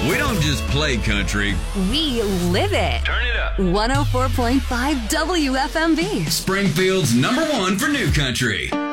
We don't just play country. We live it. Turn it up. 104.5 WFMV. Springfield's #1 for new country.